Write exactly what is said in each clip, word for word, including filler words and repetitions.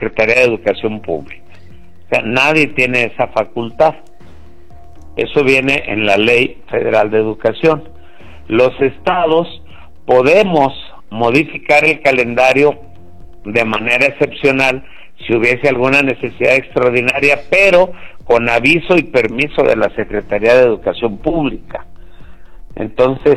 Secretaría de Educación Pública. O sea, nadie tiene esa facultad. Eso viene en la Ley Federal de Educación. Los estados podemos modificar el calendario de manera excepcional si hubiese alguna necesidad extraordinaria, pero con aviso y permiso de la Secretaría de Educación Pública. Entonces,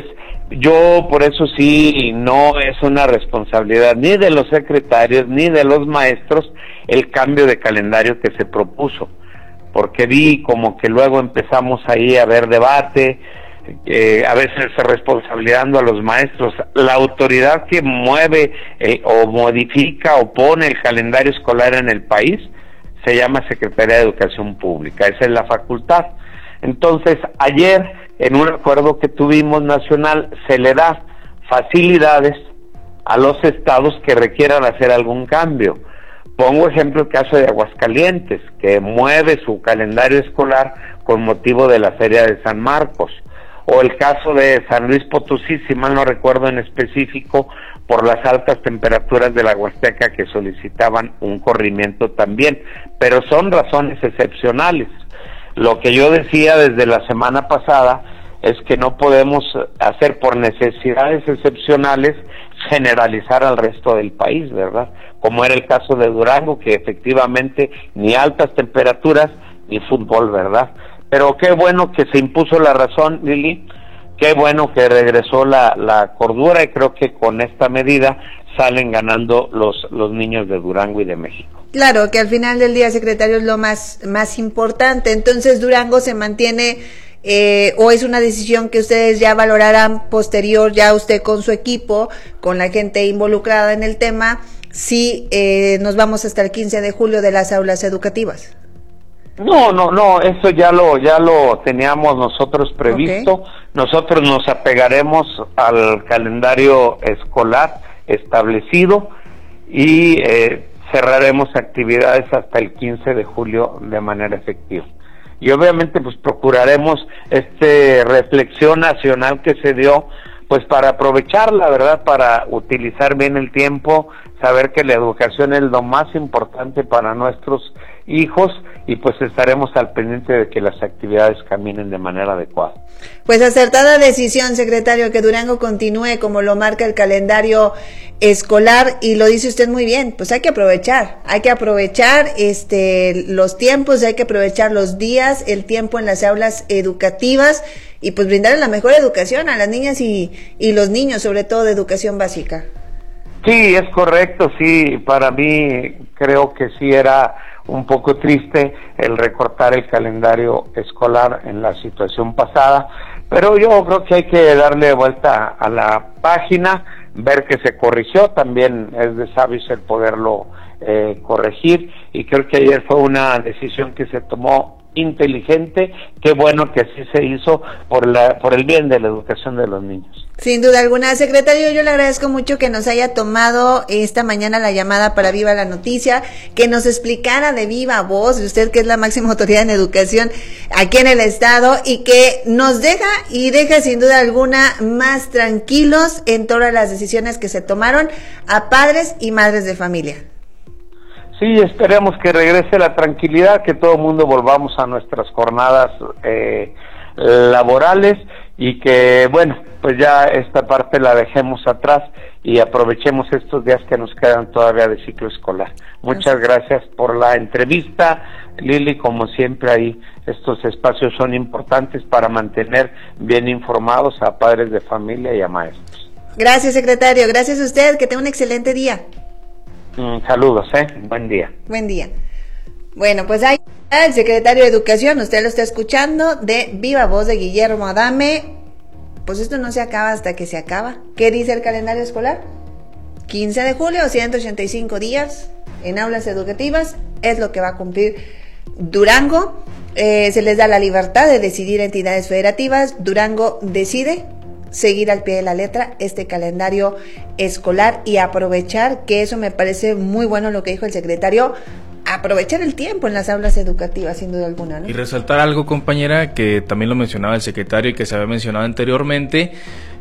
yo por eso sí, no es una responsabilidad ni de los secretarios ni de los maestros el cambio de calendario que se propuso, porque vi como que luego empezamos ahí a ver debate, eh, a veces responsabilizando a los maestros. La autoridad que mueve eh, o modifica o pone el calendario escolar en el país se llama Secretaría de Educación Pública, esa es la facultad. Entonces, ayer, en un acuerdo que tuvimos nacional, se le da facilidades a los estados que requieran hacer algún cambio. Pongo ejemplo el caso de Aguascalientes, que mueve su calendario escolar con motivo de la Feria de San Marcos, o el caso de San Luis Potosí, si mal no recuerdo en específico, por las altas temperaturas de la Huasteca que solicitaban un corrimiento también, pero son razones excepcionales. Lo que yo decía desde la semana pasada es que no podemos hacer por necesidades excepcionales generalizar al resto del país, ¿verdad? Como era el caso de Durango, que efectivamente ni altas temperaturas ni fútbol, ¿verdad? Pero qué bueno que se impuso la razón, Lili, qué bueno que regresó la, la cordura, y creo que con esta medida salen ganando los, los niños de Durango y de México. Claro, que al final del día, secretario, es lo más, más importante. Entonces, ¿Durango se mantiene eh, o es una decisión que ustedes ya valorarán posterior, ya usted con su equipo, con la gente involucrada en el tema, si eh, nos vamos hasta el quince de julio de las aulas educativas? No, no, no, eso ya lo ya lo teníamos nosotros previsto. Okay. Nosotros nos apegaremos al calendario escolar establecido y eh, cerraremos actividades hasta el quince de julio de manera efectiva. Y obviamente pues procuraremos este reflexión nacional que se dio, pues para aprovecharla, ¿verdad? Para utilizar bien el tiempo, saber que la educación es lo más importante para nuestros hijos, y pues estaremos al pendiente de que las actividades caminen de manera adecuada. Pues acertada decisión, secretario, que Durango continúe como lo marca el calendario escolar, y lo dice usted muy bien, pues hay que aprovechar, hay que aprovechar este los tiempos, hay que aprovechar los días, el tiempo en las aulas educativas, y pues brindarle la mejor educación a las niñas y, y los niños, sobre todo de educación básica. Sí, es correcto, sí, para mí creo que sí era un poco triste el recortar el calendario escolar en la situación pasada, pero yo creo que hay que darle vuelta a la página, ver que se corrigió, también es de sabios el poderlo eh, corregir, y creo que ayer fue una decisión que se tomó inteligente. Qué bueno que así se hizo por la por el bien de la educación de los niños. Sin duda alguna, secretario, yo le agradezco mucho que nos haya tomado esta mañana la llamada para Viva la Noticia, que nos explicara de viva voz, usted que es la máxima autoridad en educación aquí en el estado, y que nos deja y deja sin duda alguna más tranquilos en todas las decisiones que se tomaron a padres y madres de familia. Sí, esperemos que regrese la tranquilidad, que todo el mundo volvamos a nuestras jornadas eh, laborales, y que, bueno, pues ya esta parte la dejemos atrás y aprovechemos estos días que nos quedan todavía de ciclo escolar. Muchas gracias por la entrevista, Lili. Como siempre, ahí estos espacios son importantes para mantener bien informados a padres de familia y a maestros. Gracias, secretario. Gracias a usted. Que tenga un excelente día. Mm, saludos, ¿eh? Buen día. Buen día. Bueno, pues ahí está el secretario de Educación, usted lo está escuchando, de viva voz de Guillermo Adame. Pues esto no se acaba hasta que se acaba. ¿Qué dice el calendario escolar? quince de julio, ciento ochenta y cinco días en aulas educativas, es lo que va a cumplir Durango. Eh, se les da la libertad de decidir entidades federativas. Durango decide seguir al pie de la letra este calendario escolar y aprovechar, que eso me parece muy bueno lo que dijo el secretario, aprovechar el tiempo en las aulas educativas, sin duda alguna, ¿no? Y resaltar algo, compañera, que también lo mencionaba el secretario y que se había mencionado anteriormente,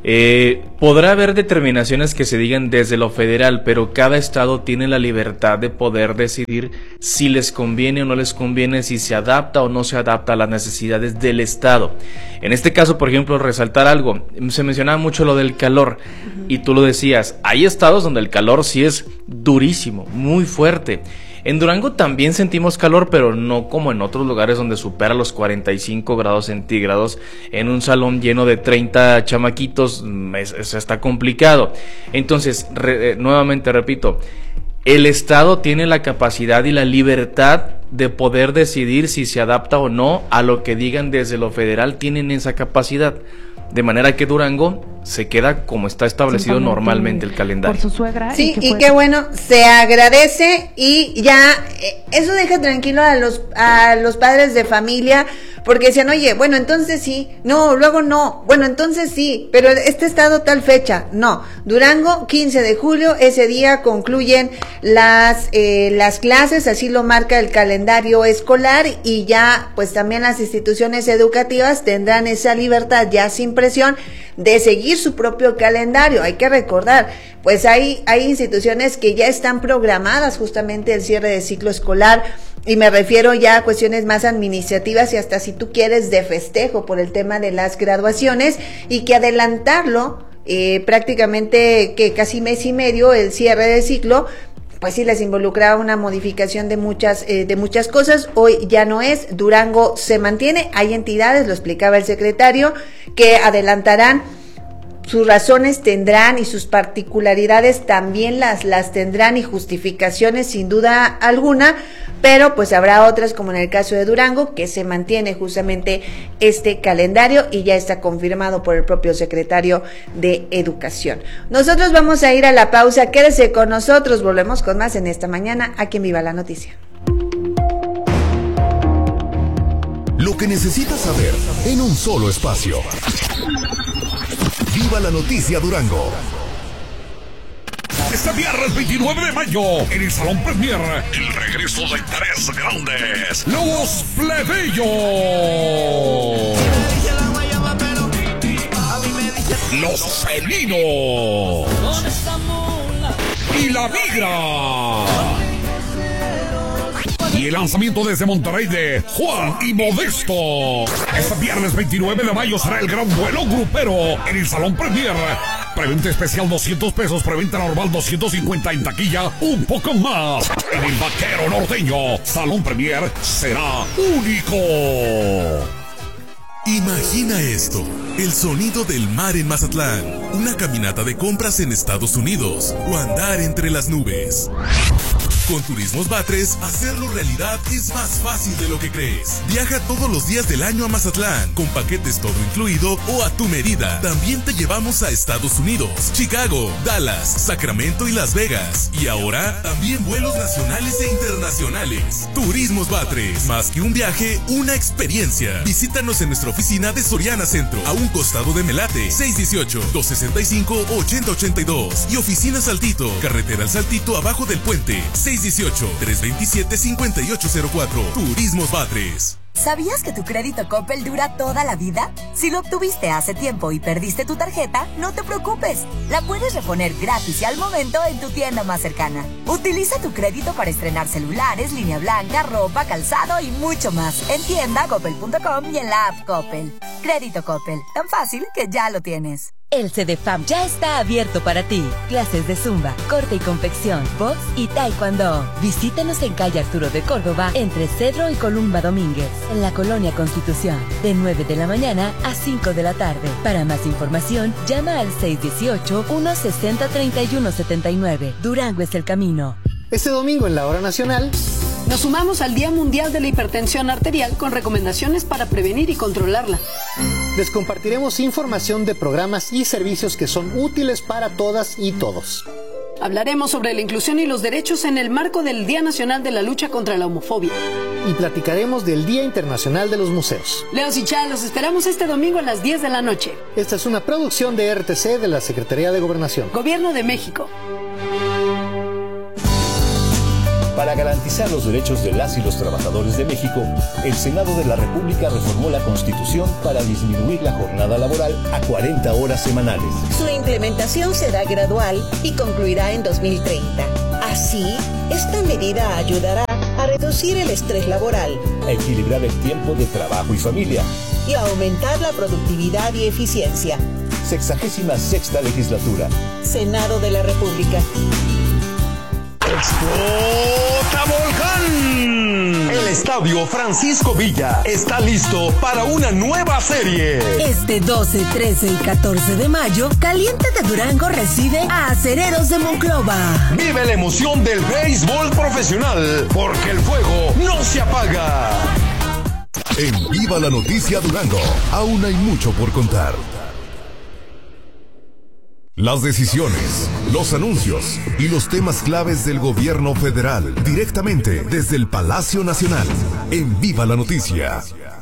Eh, podrá haber determinaciones que se digan desde lo federal, pero cada estado tiene la libertad de poder decidir si les conviene o no les conviene, si se adapta o no se adapta a las necesidades del estado. En este caso, por ejemplo, resaltar algo, se mencionaba mucho lo del calor, uh-huh. y tú lo decías, hay estados donde el calor sí es durísimo, muy fuerte. En Durango también sentimos calor, pero no como en otros lugares donde supera los cuarenta y cinco grados centígrados. En un salón lleno de treinta chamaquitos, eso está complicado. Entonces, re, eh, nuevamente repito, el Estado tiene la capacidad y la libertad de poder decidir si se adapta o no a lo que digan desde lo federal, tienen esa capacidad. De manera que Durango se queda como está establecido normalmente el calendario. Por su suegra. Sí, y, y qué bueno, se agradece y ya eh, eso deja tranquilo a los a los padres de familia, porque decían, oye, bueno, entonces sí, no, luego no, bueno, entonces sí, pero este estado tal fecha, no. Durango, quince de julio, ese día concluyen las eh, las clases, así lo marca el calendario escolar, y ya pues también las instituciones educativas tendrán esa libertad ya sin presión de seguir su propio calendario. Hay que recordar, pues hay, hay instituciones que ya están programadas justamente el cierre de ciclo escolar, y me refiero ya a cuestiones más administrativas y hasta si tú quieres de festejo por el tema de las graduaciones, y que adelantarlo eh, prácticamente que casi mes y medio el cierre de ciclo, pues sí les involucraba una modificación de muchas eh, de muchas cosas. Hoy ya no es, Durango se mantiene, hay entidades, lo explicaba el secretario, que adelantarán, sus razones tendrán y sus particularidades también las, las tendrán y justificaciones sin duda alguna, pero pues habrá otras, como en el caso de Durango, que se mantiene justamente este calendario y ya está confirmado por el propio secretario de Educación. Nosotros vamos a ir a la pausa, quédese con nosotros, volvemos con más en esta mañana aquí en Viva la Noticia. Lo que necesitas saber en un solo espacio. Viva la Noticia Durango. Este viernes veintinueve de mayo, en el Salón Premier, el regreso de tres grandes, los Plebeyos, los Felinos y la Migra. Y el lanzamiento desde Monterrey de Juan y Modesto. Este viernes veintinueve de mayo será el gran vuelo grupero en el Salón Premier. Preventa especial doscientos pesos, preventa normal doscientos cincuenta, en taquilla un poco más. En el Vaquero Norteño, Salón Premier será único. Imagina esto, el sonido del mar en Mazatlán, una caminata de compras en Estados Unidos o andar entre las nubes. Con Turismos Batres, hacerlo realidad es más fácil de lo que crees. Viaja todos los días del año a Mazatlán, con paquetes todo incluido o a tu medida. También te llevamos a Estados Unidos, Chicago, Dallas, Sacramento y Las Vegas. Y ahora, también vuelos nacionales e internacionales. Turismos Batres, más que un viaje, una experiencia. Visítanos en nuestra oficina de Soriana Centro, a un costado de Melate, seis dieciocho, dos sesenta y cinco, ochenta ochenta y dos. Y Oficina Saltito, carretera al Saltito abajo del puente, seis dieciocho, tres veintisiete, cincuenta y ocho cero cuatro. Turismos Batres. ¿Sabías que tu crédito Coppel dura toda la vida? Si lo obtuviste hace tiempo y perdiste tu tarjeta, no te preocupes. La puedes reponer gratis y al momento en tu tienda más cercana. Utiliza tu crédito para estrenar celulares, línea blanca, ropa, calzado y mucho más. En tienda coppel punto com y en la app Coppel. Crédito Coppel, tan fácil que ya lo tienes. El CEDEFAM ya está abierto para ti. Clases de zumba, corte y confección, box y taekwondo. Visítanos en calle Arturo de Córdoba, entre Cedro y Columba Domínguez, en la Colonia Constitución, de nueve de la mañana a cinco de la tarde. Para más información, llama al seis dieciocho, uno sesenta, treinta y uno setenta y nueve. Durango es el camino. Este domingo en la Hora Nacional nos sumamos al Día Mundial de la Hipertensión Arterial con recomendaciones para prevenir y controlarla. Les compartiremos información de programas y servicios que son útiles para todas y todos. Hablaremos sobre la inclusión y los derechos en el marco del Día Nacional de la Lucha contra la Homofobia. Y platicaremos del Día Internacional de los Museos. Leos y Chá, los esperamos este domingo a las diez de la noche. Esta es una producción de R T C de la Secretaría de Gobernación. Gobierno de México. Para garantizar los derechos de las y los trabajadores de México, el Senado de la República reformó la Constitución para disminuir la jornada laboral a cuarenta horas semanales. Su implementación será gradual y concluirá en dos mil treinta. Así, esta medida ayudará a reducir el estrés laboral, a equilibrar el tiempo de trabajo y familia y a aumentar la productividad y eficiencia. Sexagésima sexta legislatura. Senado de la República. ¡Explota Volcán! El Estadio Francisco Villa está listo para una nueva serie. Este doce, trece y catorce de mayo, Caliente de Durango recibe a Acereros de Monclova. Vive la emoción del béisbol profesional, porque el fuego no se apaga. En Viva la Noticia Durango, aún hay mucho por contar. Las decisiones, los anuncios y los temas claves del gobierno federal, directamente desde el Palacio Nacional, en Viva la Noticia.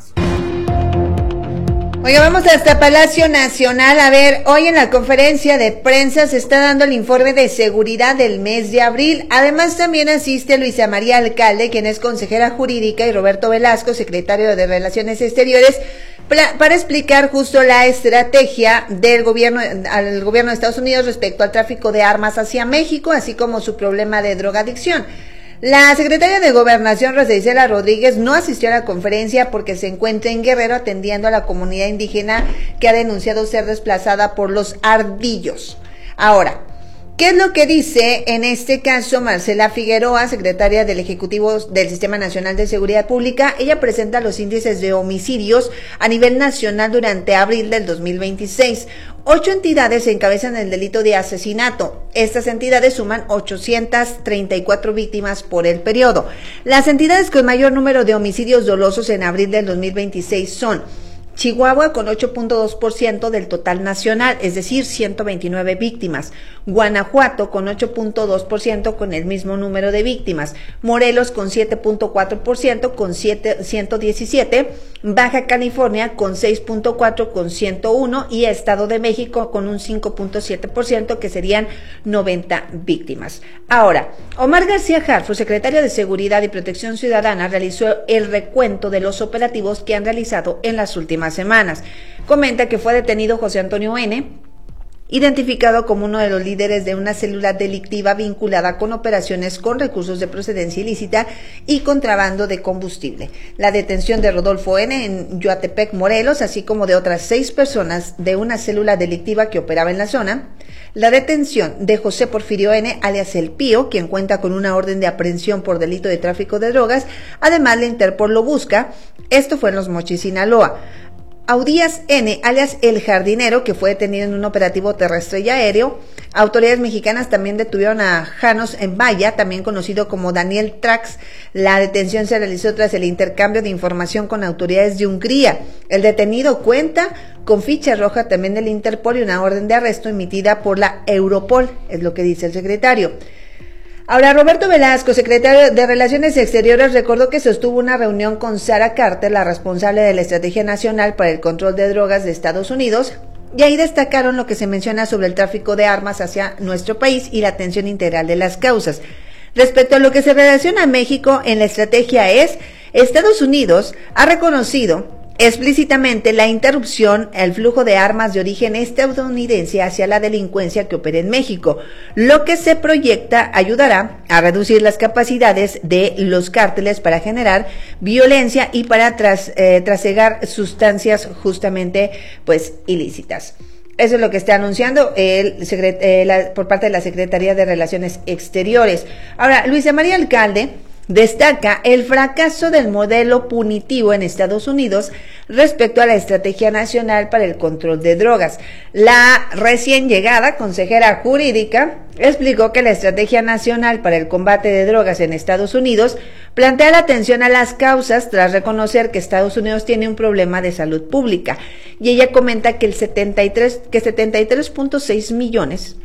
Oiga, vamos hasta Palacio Nacional. A ver, hoy en la conferencia de prensa se está dando el informe de seguridad del mes de abril. Además, también asiste Luisa María Alcalde, quien es consejera jurídica, y Roberto Velasco, secretario de Relaciones Exteriores, para explicar justo la estrategia del gobierno, al gobierno de Estados Unidos respecto al tráfico de armas hacia México, así como su problema de drogadicción. La secretaria de Gobernación, Rosa Isela Rodríguez, no asistió a la conferencia porque se encuentra en Guerrero atendiendo a la comunidad indígena que ha denunciado ser desplazada por los ardillos. Ahora, ¿qué es lo que dice en este caso Marcela Figueroa, secretaria del Ejecutivo del Sistema Nacional de Seguridad Pública? Ella presenta los índices de homicidios a nivel nacional durante abril del dos mil veintiséis. Ocho entidades encabezan el delito de asesinato. Estas entidades suman ochocientas treinta y cuatro víctimas por el periodo. Las entidades con mayor número de homicidios dolosos en abril del dos mil veintiséis son Chihuahua con ocho punto dos por ciento del total nacional, es decir, ciento veintinueve víctimas. Guanajuato con ocho punto dos por ciento con el mismo número de víctimas. Morelos con siete punto cuatro por ciento con ciento diecisiete. Baja California con seis punto cuatro con ciento uno y Estado de México con un cinco punto siete por ciento que serían noventa víctimas. Ahora, Omar García Harfuch, secretario de Seguridad y Protección Ciudadana, realizó el recuento de los operativos que han realizado en las últimas semanas. Comenta que fue detenido José Antonio N., identificado como uno de los líderes de una célula delictiva vinculada con operaciones con recursos de procedencia ilícita y contrabando de combustible. La detención de Rodolfo N. en Yuatepec, Morelos, así como de otras seis personas de una célula delictiva que operaba en la zona. La detención de José Porfirio N., alias El Pío, quien cuenta con una orden de aprehensión por delito de tráfico de drogas. Además, la Interpol lo busca. Esto fue en Los Mochis, Sinaloa. Audías N., alias El Jardinero, que fue detenido en un operativo terrestre y aéreo. Autoridades mexicanas también detuvieron a Janos en Valla, también conocido como Daniel Trax. La detención se realizó tras el intercambio de información con autoridades de Hungría. El detenido cuenta con ficha roja también del Interpol y una orden de arresto emitida por la Europol, es lo que dice el secretario. Ahora, Roberto Velasco, secretario de Relaciones Exteriores, recordó que sostuvo una reunión con Sara Carter, la responsable de la Estrategia Nacional para el Control de Drogas de Estados Unidos, y ahí destacaron lo que se menciona sobre el tráfico de armas hacia nuestro país y la atención integral de las causas. Respecto a lo que se relaciona a México en la estrategia es, Estados Unidos ha reconocido explícitamente la interrupción al flujo de armas de origen estadounidense hacia la delincuencia que opera en México, lo que se proyecta ayudará a reducir las capacidades de los cárteles para generar violencia y para tras, eh, trasegar sustancias justamente pues ilícitas. Eso es lo que está anunciando el secret- eh, la, por parte de la Secretaría de Relaciones Exteriores. Ahora, Luisa María Alcalde destaca el fracaso del modelo punitivo en Estados Unidos respecto a la Estrategia Nacional para el Control de Drogas. La recién llegada consejera jurídica explicó que la Estrategia Nacional para el Combate de Drogas en Estados Unidos plantea la atención a las causas tras reconocer que Estados Unidos tiene un problema de salud pública. Y ella comenta que el setenta y tres, que setenta y tres punto seis millones,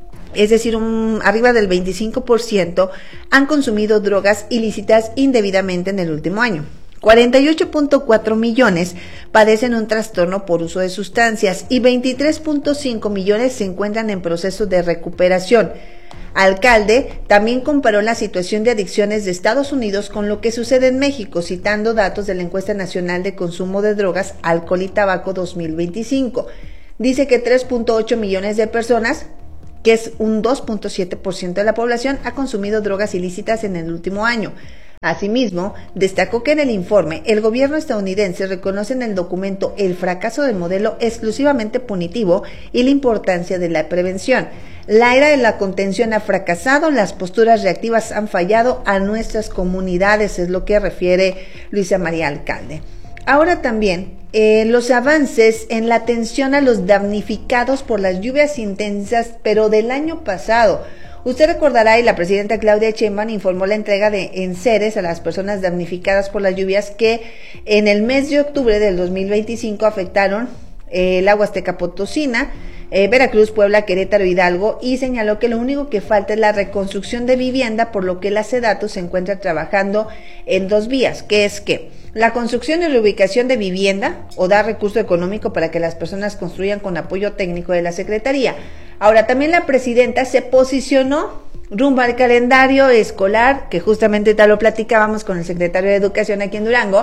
es decir, un, arriba del veinticinco por ciento, han consumido drogas ilícitas indebidamente en el último año. cuarenta y ocho punto cuatro millones padecen un trastorno por uso de sustancias y veintitrés punto cinco millones se encuentran en proceso de recuperación. Alcalde también comparó la situación de adicciones de Estados Unidos con lo que sucede en México, citando datos de la encuesta nacional de consumo de drogas, alcohol y tabaco dos mil veinticinco. Dice que tres punto ocho millones de personas, que es un dos punto siete por ciento de la población, ha consumido drogas ilícitas en el último año. Asimismo, destacó que en el informe el gobierno estadounidense reconoce en el documento el fracaso del modelo exclusivamente punitivo y la importancia de la prevención. La era de la contención ha fracasado, las posturas reactivas han fallado a nuestras comunidades, es lo que refiere Luisa María Alcalde. Ahora también, eh, los avances en la atención a los damnificados por las lluvias intensas, pero del año pasado. Usted recordará, y la presidenta Claudia Sheinbaum informó la entrega de enseres a las personas damnificadas por las lluvias que en el mes de octubre del dos mil veinticinco afectaron eh, la Huasteca Potosina, eh, Veracruz, Puebla, Querétaro, Hidalgo, y señaló que lo único que falta es la reconstrucción de vivienda, por lo que la SEDATU se encuentra trabajando en dos vías, que es que la construcción y reubicación de vivienda o dar recurso económico para que las personas construyan con apoyo técnico de la Secretaría. Ahora, también la presidenta se posicionó rumbo al calendario escolar, que justamente tal lo platicábamos con el secretario de Educación aquí en Durango,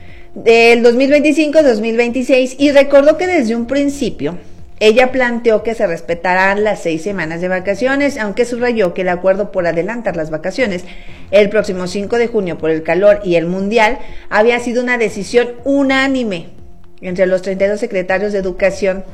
del dos mil veinticinco a dos mil veintiséis, y recordó que desde un principio ella planteó que se respetarán las seis semanas de vacaciones, aunque subrayó que el acuerdo por adelantar las vacaciones el próximo cinco de junio por el calor y el mundial había sido una decisión unánime entre los treinta y dos secretarios de Educación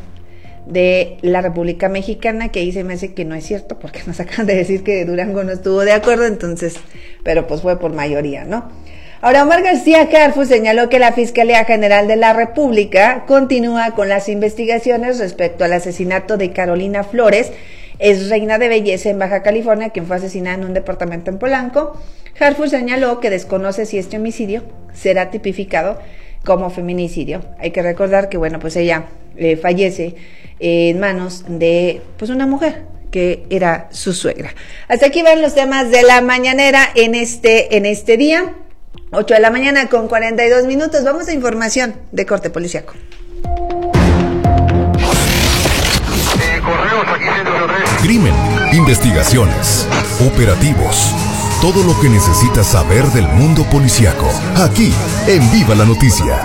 de la República Mexicana, que ahí se me hace que no es cierto, porque nos acaban de decir que Durango no estuvo de acuerdo, entonces, pero pues fue por mayoría, ¿no? Ahora, Omar García Carfus señaló que la Fiscalía General de la República continúa con las investigaciones respecto al asesinato de Carolina Flores, es reina de belleza en Baja California, quien fue asesinada en un departamento en Polanco. Carfus señaló que desconoce si este homicidio será tipificado como feminicidio. Hay que recordar que, bueno, pues ella eh, fallece eh, en manos de, pues, una mujer que era su suegra. Hasta aquí van los temas de la mañanera en este, en este día. ocho de la mañana con cuarenta y dos minutos. Vamos a información de corte policiaco. Crimen, investigaciones, operativos. Todo lo que necesitas saber del mundo policiaco. Aquí, en Viva la Noticia.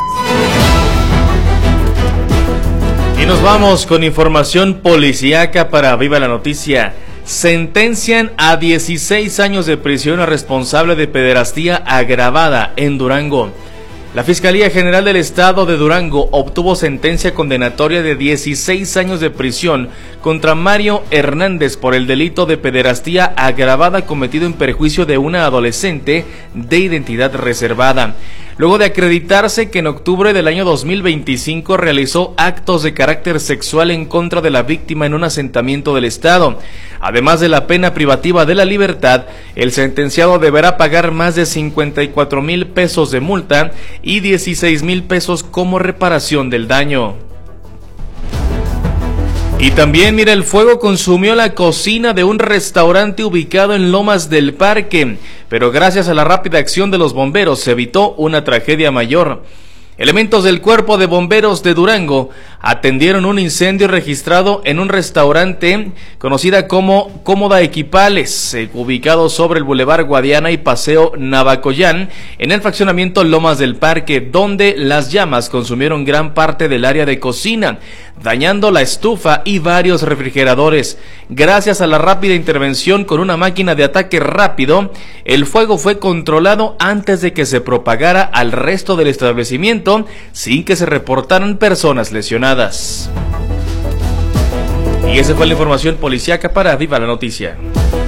Y nos vamos con información policíaca para Viva la Noticia. Sentencian a dieciséis años de prisión al responsable de pederastía agravada en Durango. La Fiscalía General del Estado de Durango obtuvo sentencia condenatoria de dieciséis años de prisión contra Mario Hernández por el delito de pederastía agravada cometido en perjuicio de una adolescente de identidad reservada. Luego de acreditarse que en octubre del año dos mil veinticinco realizó actos de carácter sexual en contra de la víctima en un asentamiento del Estado. Además de la pena privativa de la libertad, el sentenciado deberá pagar más de cincuenta y cuatro mil pesos de multa y dieciséis mil pesos como reparación del daño. Y también, mira, el fuego consumió la cocina de un restaurante ubicado en Lomas del Parque, pero gracias a la rápida acción de los bomberos se evitó una tragedia mayor. Elementos del Cuerpo de Bomberos de Durango atendieron un incendio registrado en un restaurante conocida como Cómoda Equipales, eh, ubicado sobre el Boulevard Guadiana y Paseo Navacoyán, en el fraccionamiento Lomas del Parque, donde las llamas consumieron gran parte del área de cocina, dañando la estufa y varios refrigeradores. Gracias a la rápida intervención con una máquina de ataque rápido, el fuego fue controlado antes de que se propagara al resto del establecimiento, sin que se reportaran personas lesionadas. Y esa fue la información policíaca para Viva la Noticia.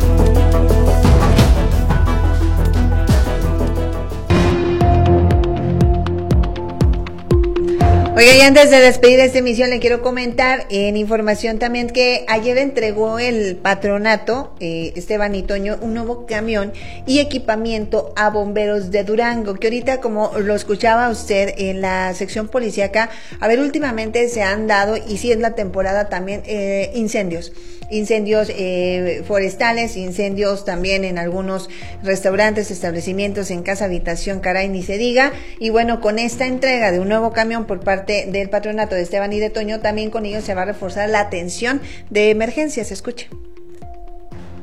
Oiga, y antes de despedir esta emisión le quiero comentar en información también que ayer entregó el patronato eh, Esteban y Toño un nuevo camión y equipamiento a bomberos de Durango, que ahorita, como lo escuchaba usted en la sección policíaca, a ver, últimamente se han dado, y si es la temporada también, eh, incendios. Incendios eh, forestales, incendios también en algunos restaurantes, establecimientos, en casa, habitación, caray, ni se diga. Y bueno, con esta entrega de un nuevo camión por parte del patronato de Esteban y de Toño, también con ellos se va a reforzar la atención de emergencias. Escuche.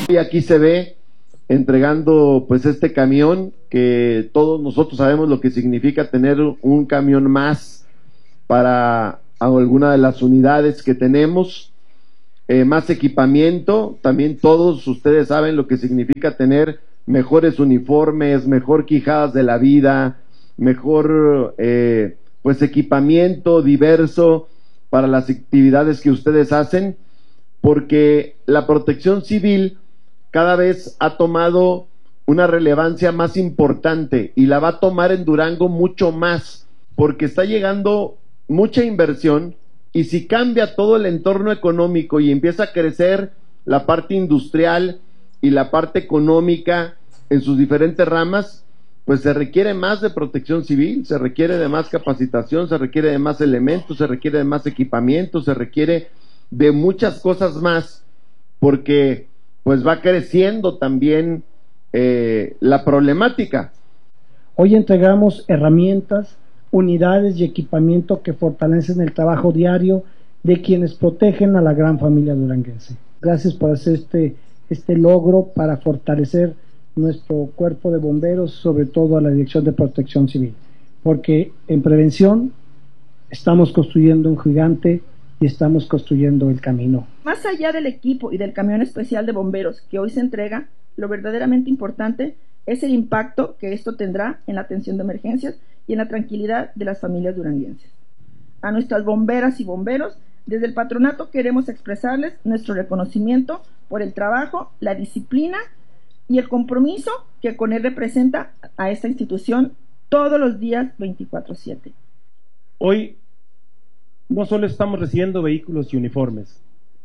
Y aquí se ve entregando pues este camión, que todos nosotros sabemos lo que significa tener un camión más para alguna de las unidades que tenemos, eh, más equipamiento. También todos ustedes saben lo que significa tener mejores uniformes, mejor Quijadas de la Vida, mejor eh, pues equipamiento diverso para las actividades que ustedes hacen, porque la protección civil cada vez ha tomado una relevancia más importante y la va a tomar en Durango mucho más, porque está llegando mucha inversión, y si cambia todo el entorno económico y empieza a crecer la parte industrial y la parte económica en sus diferentes ramas, pues se requiere más de protección civil, se requiere de más capacitación, se requiere de más elementos, se requiere de más equipamiento, se requiere de muchas cosas más, porque pues va creciendo también eh, la problemática. Hoy entregamos herramientas, unidades y equipamiento que fortalecen el trabajo diario de quienes protegen a la gran familia duranguense. Gracias por hacer este, este logro para fortalecer nuestro cuerpo de bomberos, sobre todo a la Dirección de Protección Civil, porque en prevención estamos construyendo un gigante y estamos construyendo el camino. Más allá del equipo y del camión especial de bomberos que hoy se entrega, lo verdaderamente importante es el impacto que esto tendrá en la atención de emergencias y en la tranquilidad de las familias duranguenses. A nuestras bomberas y bomberos, desde el patronato queremos expresarles nuestro reconocimiento por el trabajo, la disciplina y el compromiso que con él representa a esta institución todos los días veinticuatro siete. Hoy no solo estamos recibiendo vehículos y uniformes,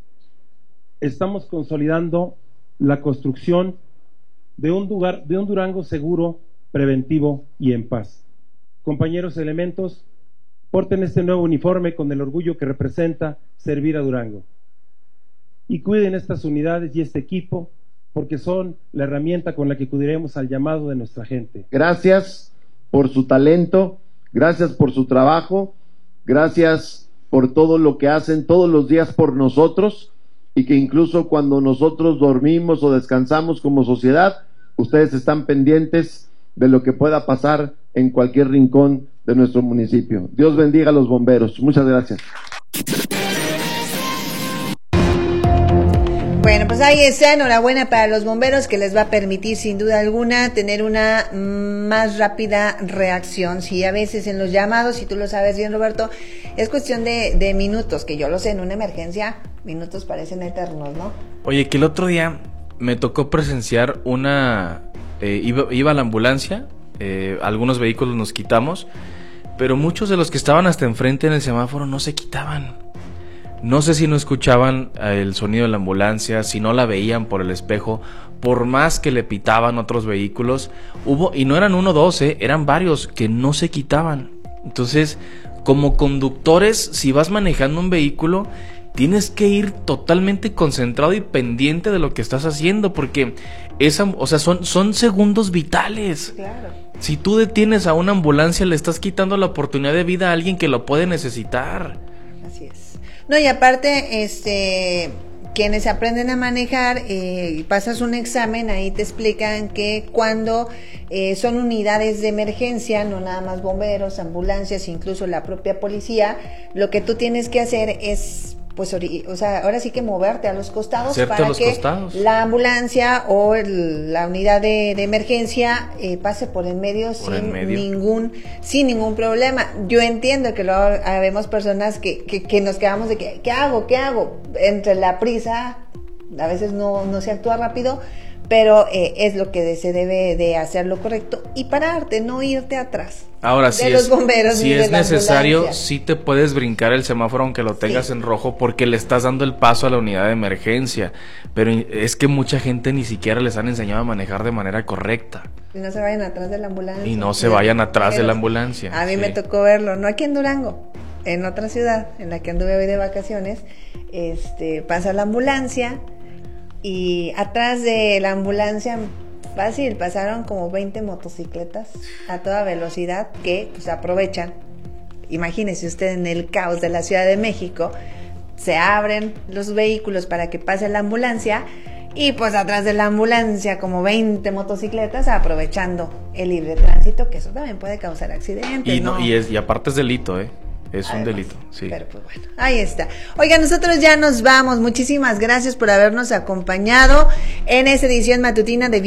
estamos consolidando la construcción de un, lugar, de un Durango seguro, preventivo y en paz. Compañeros elementos, porten este nuevo uniforme con el orgullo que representa servir a Durango. Y cuiden estas unidades y este equipo, porque son la herramienta con la que acudiremos al llamado de nuestra gente. Gracias por su talento, gracias por su trabajo, gracias por todo lo que hacen todos los días por nosotros, y que incluso cuando nosotros dormimos o descansamos como sociedad, ustedes están pendientes de lo que pueda pasar en cualquier rincón de nuestro municipio. Dios bendiga a los bomberos. Muchas gracias. Bueno, pues ahí está, enhorabuena para los bomberos, que les va a permitir sin duda alguna tener una más rápida reacción. Sí, a veces en los llamados, y tú lo sabes bien, Roberto, es cuestión de, de minutos, que yo lo sé, en una emergencia, minutos parecen eternos, ¿no? Oye, que el otro día me tocó presenciar una... Eh, iba, iba a la ambulancia, eh, algunos vehículos nos quitamos, pero muchos de los que estaban hasta enfrente en el semáforo no se quitaban. No sé si no escuchaban el sonido de la ambulancia, si no la veían por el espejo, por más que le pitaban otros vehículos. Hubo, y no eran uno o dos, ¿eh? Eran varios que no se quitaban. Entonces, como conductores, si vas manejando un vehículo, tienes que ir totalmente concentrado y pendiente de lo que estás haciendo, porque esa, o sea, son, son segundos vitales. Claro. Si tú detienes a una ambulancia, le estás quitando la oportunidad de vida a alguien que lo puede necesitar. Así es. No, y aparte, este, quienes aprenden a manejar eh, y pasas un examen, ahí te explican que cuando eh, son unidades de emergencia, no nada más bomberos, ambulancias, incluso la propia policía, lo que tú tienes que hacer es, pues, o sea, ahora sí que moverte a los costados. Hacerte para a los que costados. La ambulancia o el, la unidad de, de emergencia eh, pase por en medio, Por sin en medio. ningún sin ningún problema. Yo entiendo que luego habemos personas que, que, que nos quedamos de que, ¿qué hago? ¿Qué hago? Entre la prisa, a veces no, no se actúa rápido, pero eh, es lo que se debe de hacer lo correcto y pararte, no irte atrás. Ahora, de si los es, bomberos si ni de es la necesario, ambulancia. sí te puedes brincar el semáforo aunque lo tengas Sí. en rojo, porque le estás dando el paso a la unidad de emergencia. Pero es que mucha gente ni siquiera les han enseñado a manejar de manera correcta. Y no se vayan atrás de la ambulancia. Y no se vayan atrás de la ambulancia. A mí Sí. me tocó verlo, no aquí en Durango, en otra ciudad en la que anduve hoy de vacaciones. Este, pasa la ambulancia y atrás de la ambulancia, fácil, pasaron como veinte motocicletas a toda velocidad que pues aprovechan. Imagínese usted en el caos de la Ciudad de México, se abren los vehículos para que pase la ambulancia y pues atrás de la ambulancia como veinte motocicletas aprovechando el libre tránsito, que eso también puede causar accidentes. Y, no, ¿no? y, es, y aparte es delito, ¿eh? Es Además, un delito, sí. Pero pues bueno, ahí está. Oiga, nosotros ya nos vamos. Muchísimas gracias por habernos acompañado en esta edición matutina de